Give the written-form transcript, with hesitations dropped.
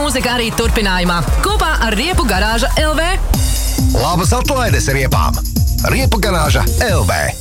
mūzika arī turpinājumā. Kopā ar Riepu garāža LV. Labas atlaides riepām! Riepu garāža LV.